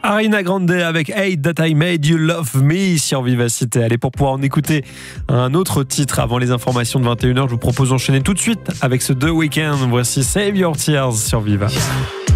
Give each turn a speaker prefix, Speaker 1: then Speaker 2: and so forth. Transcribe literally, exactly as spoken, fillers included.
Speaker 1: Ariana Grande avec Hate That I Made You Love Me sur Vivacité. Allez, pour pouvoir en écouter un autre titre avant les informations de vingt et une heures, je vous propose d'enchaîner tout de suite avec ce The Weeknd. Voici Save Your Tears sur Viva.